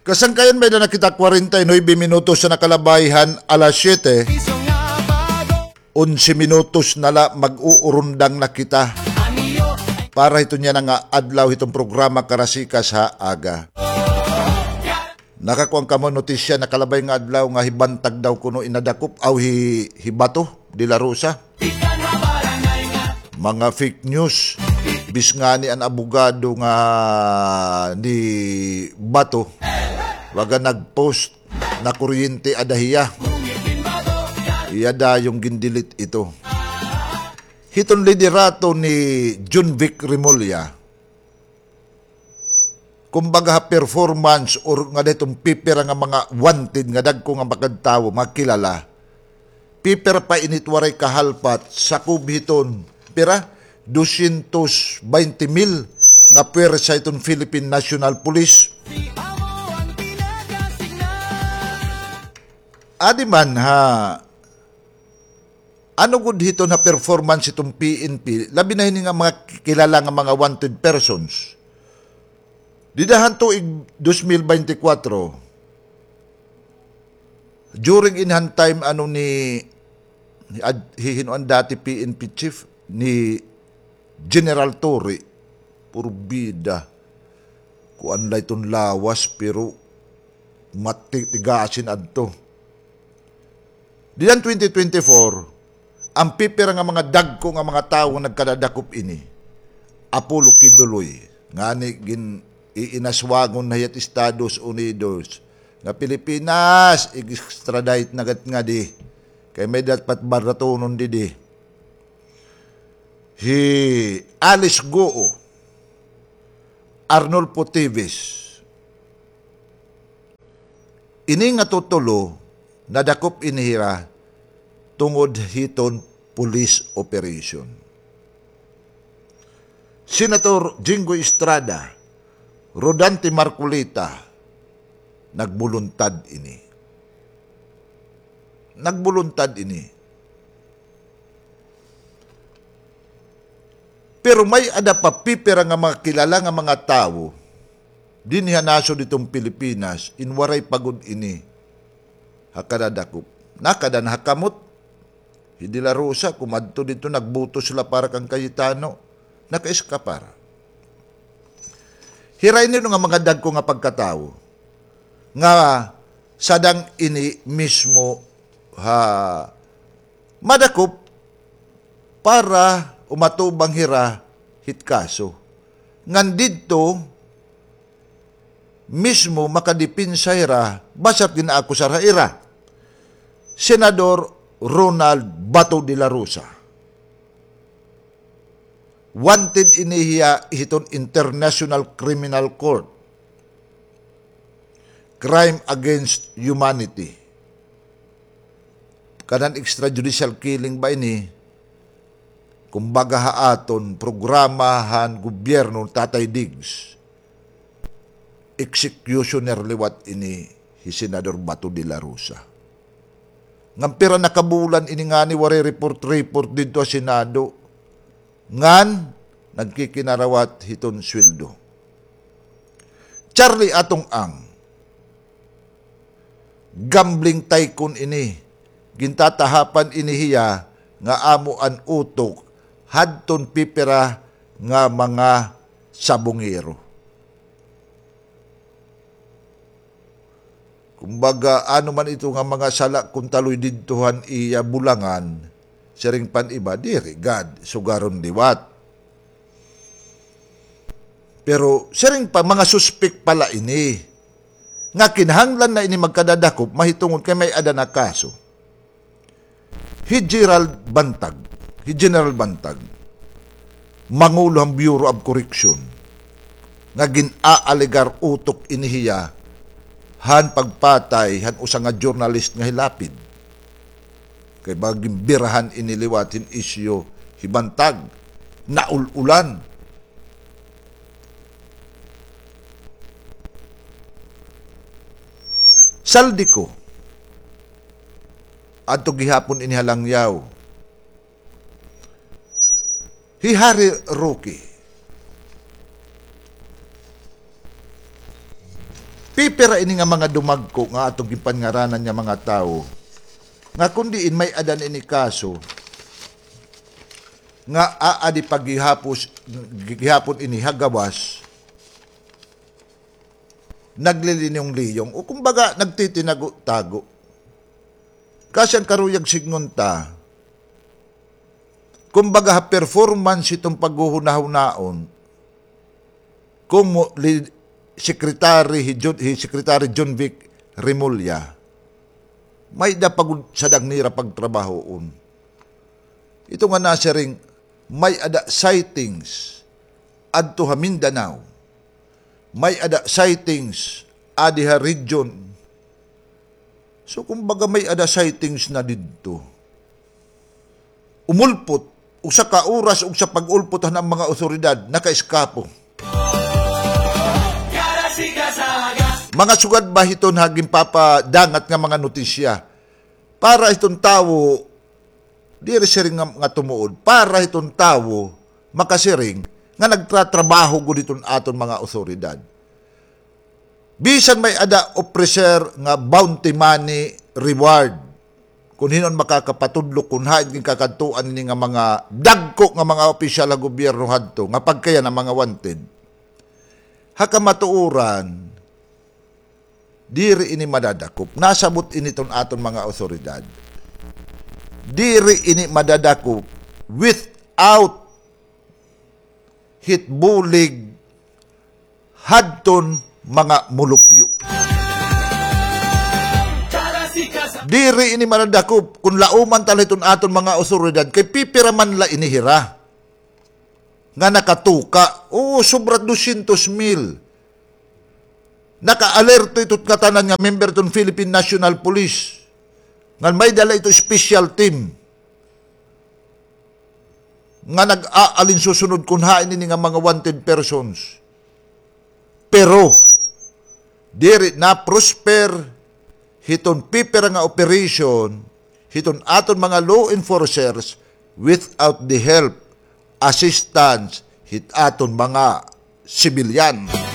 Kasangkayan may na nakita 49 minutos sa nakalabayhan alas 7. 11 minutos nala mag-uurundang na kita. Para ito niya nga adlaw itong programa Karasikas sa aga. Nakakuang kamo notisya nakalabay nga adlaw nga hibantag daw kuno inadakop aw hibato di La Rosa. Mga fake news. Bis nga ni ang abogado nga ni Bato. Waga nag-post na kuryente adahiya. Iyada yung gindilit ito. Hiton liderato ni John Vic Remulla. Kumbaga performance or nga detong pipera nga mga wanted nga dagko nga makadtawo, makilala. Pipera pa initwaray kahalpat sa kubhiton. Pira 220,000 nga pwersa itong Philippine National Police. Adi man ha, ano gud hito na performance itong PNP, labi na hini nga mga kilala nga mga wanted persons. Didahan tuig 2024, during inhan time ano ni hihinuan dati PNP chief ni General Torre, puro bida, kuan lay itong lawas pero matitigasin adto. Diyan 2024, ang pipira nga mga dagko nga mga tao nagkadadakop ini, Apollo Kibuloy, nga ni iinaswagon na yat Estados Unidos, nga Pilipinas, extradite nagat nga di, kay may dapat baratonon di. Alice Goo, Arnold Potives, ini nga tutulo, nadakop inihira tungod hiton police operation. Senator Jingo Estrada, Rodante Marcolita, nagbuluntad ini. Pero may ada pa pipera nga mga kilala nga mga tao dinhi naso ditong Pilipinas inwaray pagod ini. Hakadadakop. Nakada na hakamot. Hindi La Rosa, kumadto dito, nagbuto sila para kang Cayetano. Naka-eskapara. Hiray nilo nga mga dagko nga pagkatao. Nga sadang ini mismo madakop para umatubang hira hitkaso. Ngan dito mismo makadipinsa hira basat ginaakusar ha ira. Senador Ronald Bato de la Rosa. Wanted inihiya hiton International Criminal Court. Crime against humanity. Kanan extrajudicial killing ba ini? Kumbaga haaton, programahan, gobyerno, Tatay Diggs. Executioner liwat ini si Senador Bato de la Rosa. Ngampira nakabulan ini nga ni wari report dito sa Senado. Ngan, nagkikinarawat hiton sweldo. Charlie atong ang gambling tycoon ini. Gintatahapan inihiya nga amuan utok hadton pipira nga mga sabongero. Kumbaga, ano man ito nga mga sala kung taloy didtuhan iya bulangan, siring pan iba, diri, God, sugaron liwat. Pero, siring pa, mga suspek pala ini, nga kinahanglan na ini magkadadakop, mahitungod kay may ada na kaso. General Bantag, Mangulo ang Bureau of Correction, nga ginaaligar utok inihiya, han pagpatay han usa nga journalist nga hilapid kay baging birahan iniliwatin isyo hibantag naululan. Saldiko adto gihapon inihalangyaw Hihari Roque pipira ini nga mga dumagko nga atong gipangaranan nga mga tao nga kundi may adan ini kaso nga aadi paghihapon ini hagawas naglilinyong-liyong o kumbaga nagtitinago-tago. Kasi ang karuyag signunta, kumbaga performance itong paghuhunahunahon kung Secretary John Vic Remulla may dapagod sa dagnira pagtrabahoon. Ito nga nasa ring may ada sightings adto ha Mindanao. May ada sightings adiha region. So kumbaga may ada sightings na didto. Umulpot usa ka oras ug sa pag-ulpot ng mga otoridad nakaiskapo. Mga sugad ba hiton haging papadangat nga mga notisya para itong tawo diri siring nga tumuod para itong tawo makasiring nga nagtratrabaho gud iton aton mga otoridad. Bisan may ada officer nga bounty money reward kung hinon makakapatudlo kung hain king kakantuan ni nga mga dagko nga mga opisyal ng gobyerno hadto nga pagkaya ng mga wanted. Hakamatuuran diri ini madadakop. Nasabot ini ton aton mga otoridad. Diri ini madadakop without hitbulig hadton mga mulupyo. Diri ini madadakop kung lauman taliton aton mga otoridad kay pipira man la inihira nga nakatuka sobra 200,000. Naka-alerto ito't katanan nga member ton Philippine National Police nga may dala ito special team nga nag-aalin susunod kung hain ini nga mga wanted persons. Pero diri na prosper hiton pipira nga operation hiton aton mga law enforcers without the help assistance hit aton mga sibilyan.